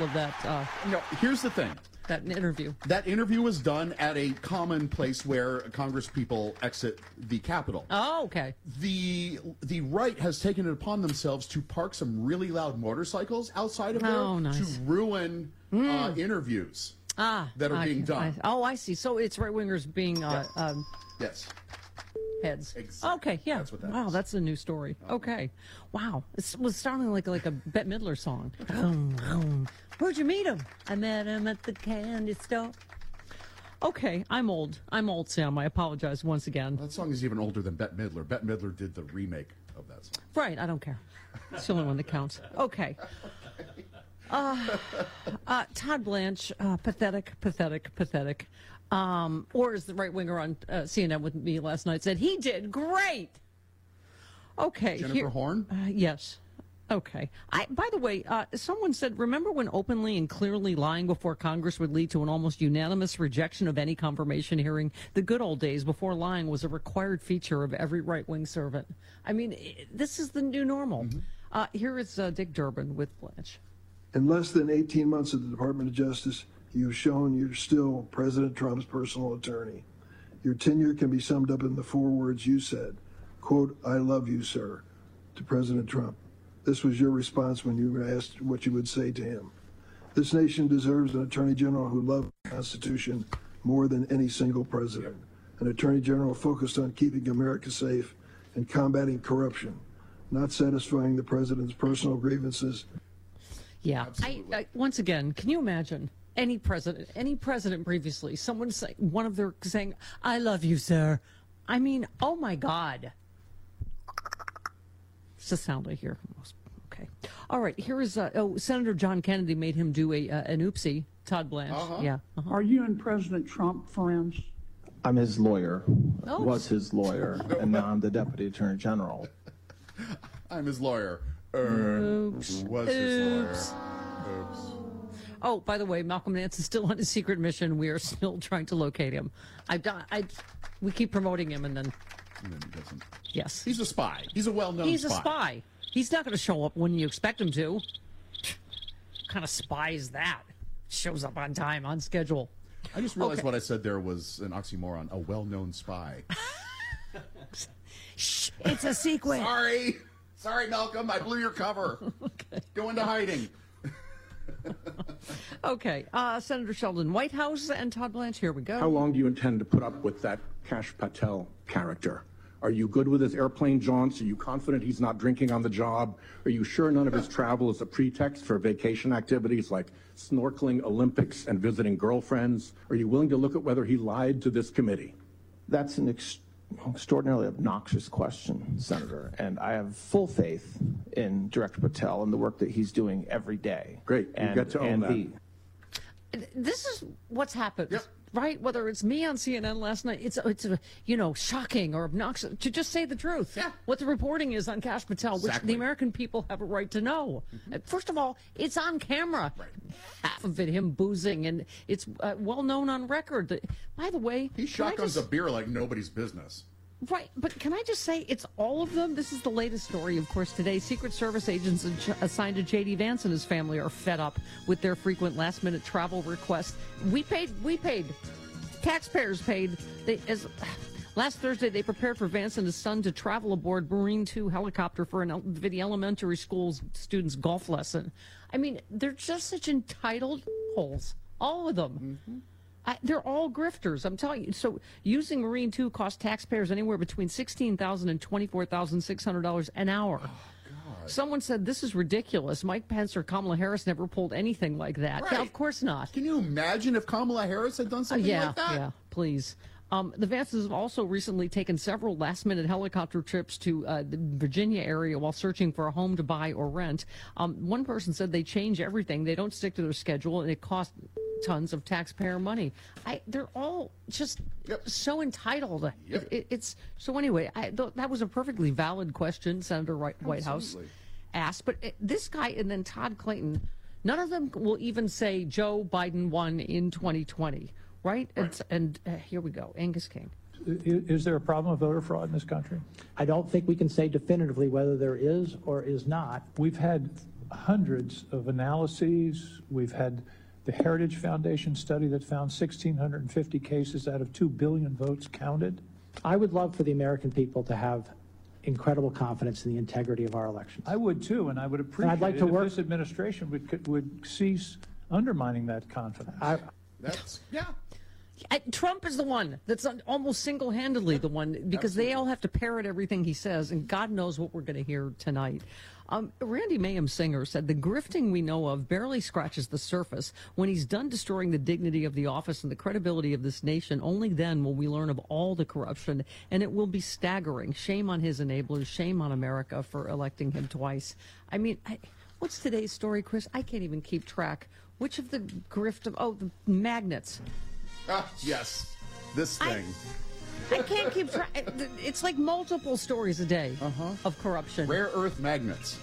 of that. Here's the thing. That interview. That interview was done at a common place where Congress people exit the Capitol. Oh, okay. The right has taken it upon themselves to park some really loud motorcycles outside of there nice. to ruin interviews that are being done. I see. So it's right-wingers being yes. Heads. Exactly. Okay, yeah. That's what that wow, is. That's a new story. Okay. Wow. It was sounding like a Bette Midler song. Where'd you meet him? I met him at the candy store. Okay, I'm old, Sam. I apologize once again. That song is even older than Bette Midler. Bette Midler did the remake of that song. Right, I don't care. It's the only one that counts. Okay. Todd Blanche, pathetic. Or as the right-winger on CNN with me last night said, he did great. Okay. Jennifer Horn? Yes. Okay. By the way, someone said, remember when openly and clearly lying before Congress would lead to an almost unanimous rejection of any confirmation hearing? The good old days before lying was a required feature of every right-wing servant. I mean, this is the new normal. Here is Dick Durbin with Blanche. In less than 18 months at the Department of Justice, you've shown you're still President Trump's personal attorney. Your tenure can be summed up in the 4 words you said, quote, "I love you, sir," to President Trump. This was your response when you were asked what you would say to him. This nation deserves an attorney general who loved the Constitution more than any single president. An attorney general focused on keeping America safe and combating corruption, not satisfying the president's personal grievances. Yeah. Once again, can you imagine any president previously, someone saying, saying, "I love you, sir"? I mean, oh my God. It's the sound I hear. Okay. All right. Here is Senator John Kennedy made him do an oopsie. Todd Blanche. Yeah. Are you and President Trump friends? I'm his lawyer. Was his lawyer, and now I'm the Deputy Attorney General. I'm his lawyer. Oops. Was his lawyer. Oops. Oh, by the way, Malcolm Nance is still on his secret mission. We are still trying to locate him. We keep promoting him, and then he doesn't. Yes. He's a spy. He's a well-known spy. He's a spy. He's not going to show up when you expect him to. What kind of spy is that? Shows up on time, on schedule. I just realized what I said there was an oxymoron. A well-known spy. Shh, it's a sequence. Sorry, Malcolm. I blew your cover. Okay. Go into hiding. Okay. Senator Sheldon Whitehouse and Todd Blanche, here we go. How long do you intend to put up with that Kash Patel character? Are you good with his airplane jaunts? Are you confident he's not drinking on the job? Are you sure none of his travel is a pretext for vacation activities like snorkeling, Olympics, and visiting girlfriends? Are you willing to look at whether he lied to this committee? That's an extraordinarily obnoxious question, Senator, and I have full faith in Director Patel and the work that he's doing every day. Great. You get to own that. This is what's happened. Yep. Right, whether it's me on CNN last night, it's shocking or obnoxious to just say the truth. Yeah. What the reporting is on Kash Patel, which Exactly. the American people have a right to know. First of all, it's on camera. Right. Half of it him boozing, and it's well known on record. By the way, He shotguns a beer like nobody's business. Right, but can I just say it's all of them? This is the latest story, of course, today. Secret Service agents assigned to J.D. Vance and his family are fed up with their frequent last-minute travel requests. We paid. Taxpayers paid. Last Thursday, they prepared for Vance and his son to travel aboard Marine 2 helicopter for the elementary school students' golf lesson. I mean, they're just such entitled holes, all of them. Mm-hmm. They're all grifters, I'm telling you. So using Marine 2 cost taxpayers anywhere between $16,000 and $24,600 an hour. Oh, God. Someone said this is ridiculous. Mike Pence or Kamala Harris never pulled anything like that. Right. Yeah, of course not. Can you imagine if Kamala Harris had done something like that? Yeah, please. The Vances have also recently taken several last-minute helicopter trips to the Virginia area while searching for a home to buy or rent. One person said they change everything. They don't stick to their schedule, and it costs tons of taxpayer money. They're all just so entitled. Yep. It's so anyway. That was a perfectly valid question Senator Whitehouse asked. But this guy and then Todd Clayton, none of them will even say Joe Biden won in 2020. Right? And here we go. Angus King. Is there a problem of voter fraud in this country? I don't think we can say definitively whether there is or is not. We've had hundreds of analyses. We've had the Heritage Foundation study that found 1,650 cases out of 2 billion votes counted. I would love for the American people to have incredible confidence in the integrity of our elections. I would too, and I would appreciate I'd like to if work. this administration would cease undermining that confidence. Trump is the one that's almost single-handedly the one, because they all have to parrot everything he says, and God knows what we're going to hear tonight. Randy Mayhem Singer said the grifting we know of barely scratches the surface. When he's done destroying the dignity of the office and the credibility of this nation, only then will we learn of all the corruption, and it will be staggering. Shame on his enablers. Shame on America for electing him twice. I mean, what's today's story, Chris? I can't even keep track. Which of the grift of, the magnets. Yes, this thing. I can't keep track. It's like multiple stories a day of corruption. Rare earth magnets.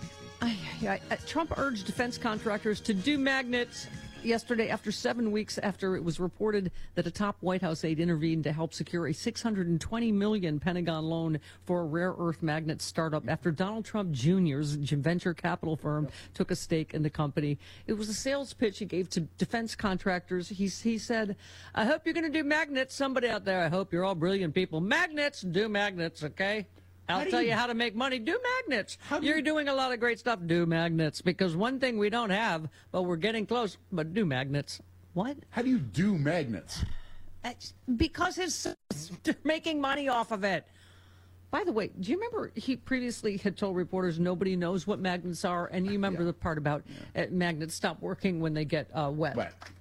Trump urged defense contractors to do magnets yesterday after 7 weeks after it was reported that a top White House aide intervened to help secure a $620 million Pentagon loan for a rare earth magnet startup after Donald Trump Jr.'s venture capital firm took a stake in the company. It was a sales pitch he gave to defense contractors. He said, I hope you're going to do magnets. Somebody out there, I hope you're all brilliant people. Magnets, do magnets, okay? I'll tell you how to make money. Do magnets. You're doing a lot of great stuff. Do magnets. Because one thing we don't have, but we're getting close, but do magnets. What? How do you do magnets? Because they're making money off of it. By the way, do you remember he previously had told reporters nobody knows what magnets are? And you remember the part about magnets stop working when they get wet.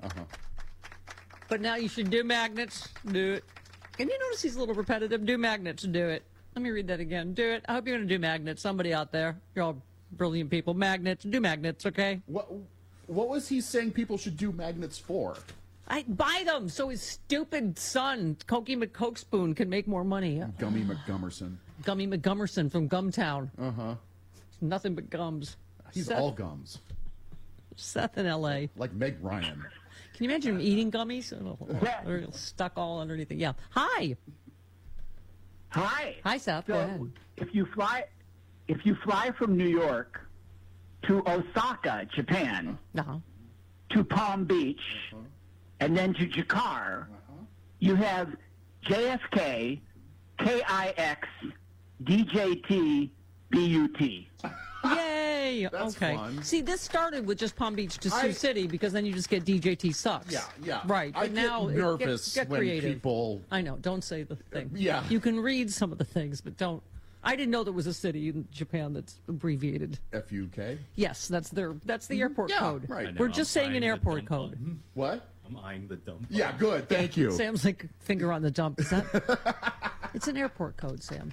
But now you should do magnets. Do it. And you notice he's a little repetitive. Do magnets. Do it. Let me read that again. Do it. I hope you're going to do magnets. Somebody out there. You're all brilliant people. Magnets. Do magnets, okay? What was he saying people should do magnets for? I buy them so his stupid son, Cokie McCokespoon, can make more money. Gummy McGummerson. Gummy McGummerson from Gumtown. Nothing but gums. He's all gums. Seth in L.A. Like Meg Ryan. Can you imagine him eating gummies? They're stuck all underneath it. Yeah. Hi. Hi. Hi, Seth. Go ahead. If you fly from New York to Osaka, Japan, to Palm Beach, and then to Jakarta, you have JFK, KIX, DJT, BUT. Yay! That's okay. fun. See, this started with just Palm Beach to Sioux City because then you just get DJT sucks. Yeah. Right. But I now get nervous get when creative. people. I know. Don't say the thing. Yeah. You can read some of the things, but don't. I didn't know there was a city in Japan that's abbreviated. FUK? Yes, that's the airport code. Right. We're just saying an airport code. What? I'm eyeing the dump. Yeah, good. Thank you. Sam's like finger on the dump. Is that? It's an airport code, Sam.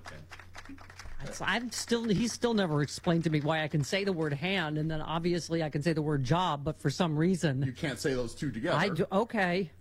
He's still never explained to me why I can say the word hand and then obviously I can say the word job, but for some reason You can't say those two together. I do. Okay.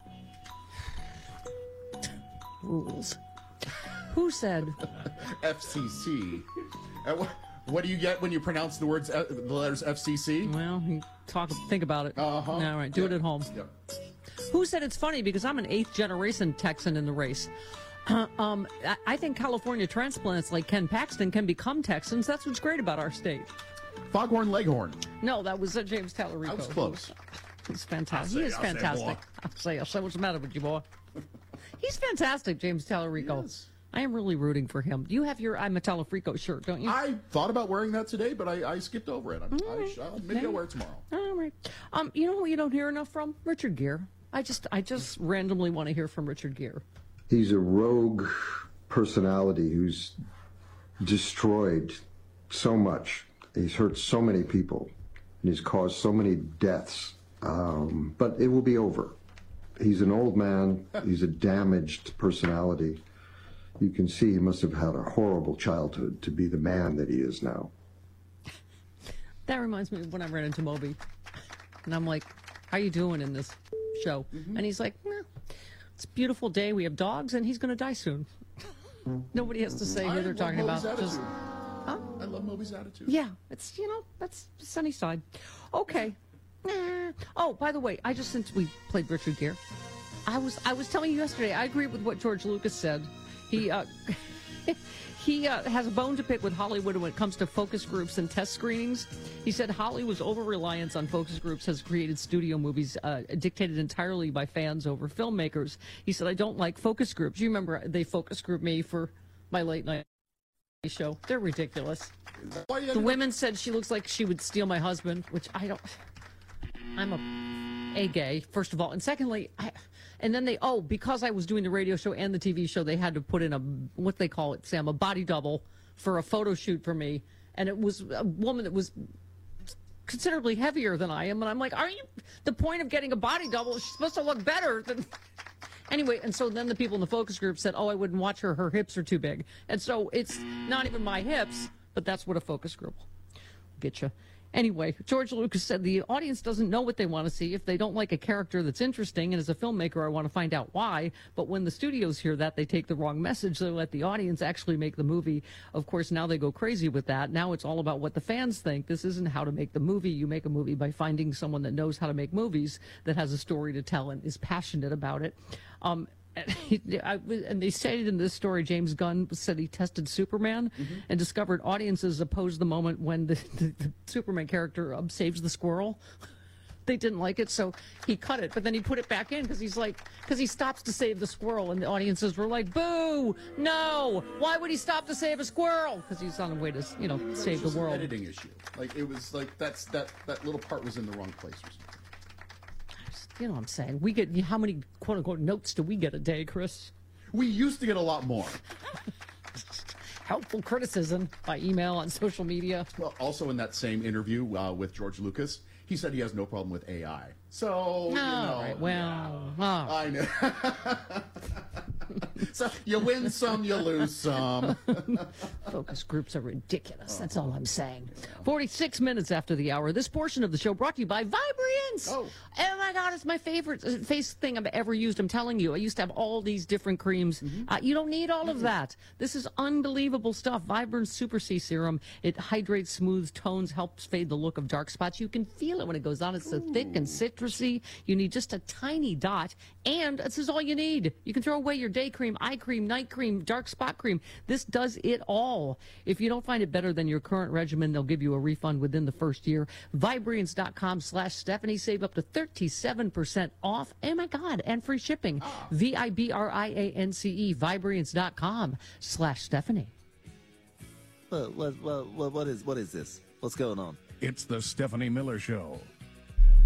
Rules. Who said? FCC. What do you get when you pronounce the letters FCC? Well, think about it. All right, do it at home. Yep. Who said it's funny because I'm an 8th generation Texan in the race. I think California transplants like Ken Paxton can become Texans. That's what's great about our state. Foghorn Leghorn. No, that was James Tallarico. I was close. He's fantastic. He is fantastic. I'll say what's the matter with you, boy? He's fantastic, James Tallarico. Yes. I am really rooting for him. You have your I'm a Tallarico shirt, don't you? I thought about wearing that today, but I skipped over it. Maybe I'll wear it tomorrow. All right. You know who you don't hear enough from? Richard Gere. I just randomly want to hear from Richard Gere. He's a rogue personality who's destroyed so much. He's hurt so many people, and he's caused so many deaths. But it will be over. He's an old man. He's a damaged personality. You can see he must have had a horrible childhood to be the man that he is now. That reminds me of when I ran into Moby. And I'm like, how you doing in this show? And he's like, it's a beautiful day. We have dogs, and he's going to die soon. Nobody has to say who they're talking about. Just, I love Moby's attitude. yeah, it's, that's the sunny side. Okay. Oh, by the way, since we played Richard Gere, I was telling you yesterday, I agree with what George Lucas said. He He has a bone to pick with Hollywood when it comes to focus groups and test screenings. He said Hollywood's over-reliance on focus groups has created studio movies dictated entirely by fans over filmmakers. He said, I don't like focus groups. You remember they focus grouped me for my late night show. They're ridiculous. The women said she looks like she would steal my husband, which I don't. I'm a gay, first of all. And secondly, and then because I was doing the radio show and the TV show, they had to put in what they call it, Sam, a body double for a photo shoot for me. And it was a woman that was considerably heavier than I am. And I'm like, the point of getting a body double is she's supposed to look better than... Anyway, and so then the people in the focus group said, I wouldn't watch her. Her hips are too big. And so it's not even my hips, but that's what a focus group will get you. Anyway, George Lucas said the audience doesn't know what they want to see if they don't like a character that's interesting. And as a filmmaker, I want to find out why. But when the studios hear that, they take the wrong message. They let the audience actually make the movie. Of course, now they go crazy with that. Now it's all about what the fans think. This isn't how to make the movie. You make a movie by finding someone that knows how to make movies, that has a story to tell and is passionate about it. And they stated in this story, James Gunn said he tested Superman and discovered audiences opposed the moment when the Superman character saves the squirrel. They didn't like it, so he cut it. But then he put it back in because he stops to save the squirrel, and the audiences were like, "Boo! No! Why would he stop to save a squirrel? Because he's on the way to, save the world." An editing issue. Like it was like that little part was in the wrong place or something. You know what I'm saying? We get, how many quote-unquote notes do we get a day, Chris? We used to get a lot more. Helpful criticism by email on social media. Well, also in that same interview with George Lucas, he said he has no problem with AI. So, right, well, yeah. I know. So you win some, you lose some. Focus groups are ridiculous. That's all I'm saying. 46 minutes after the hour. This portion of the show brought to you by Vibrance. Oh my God, it's my favorite face thing I've ever used. I'm telling you, I used to have all these different creams. You don't need all of that. This is unbelievable stuff. Vibrance Super C Serum. It hydrates, smooths, tones, helps fade the look of dark spots. You can feel it when it goes on. It's so thick and citrusy. You need just a tiny dot, and this is all you need. You can throw away your day cream, eye cream, night cream, dark spot cream. This does it all. If you don't find it better than your current regimen, they'll give you a refund within the first year. Vibrance.com/Stephanie. Save up to 37% off. Oh my God, and free shipping. VIBRIANCE. Vibrance.com/Stephanie. What is this? What's going on? It's the Stephanie Miller Show.